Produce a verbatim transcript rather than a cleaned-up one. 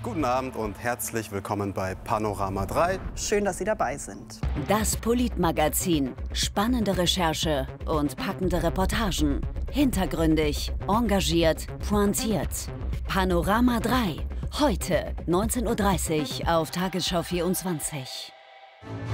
Guten Abend und herzlich willkommen bei Panorama drei. Schön, dass Sie dabei sind. Das Politmagazin. Spannende Recherche und packende Reportagen. Hintergründig, engagiert, pointiert. Panorama drei. Heute neunzehn Uhr dreißig auf Tagesschau vierundzwanzig.